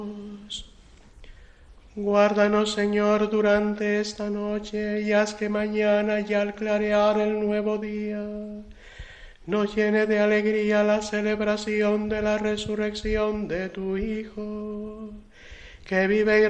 Guárdanos, Señor, durante esta noche y haz que mañana y al clarear el nuevo día nos llene de alegría la celebración de la resurrección de tu Hijo, que vive y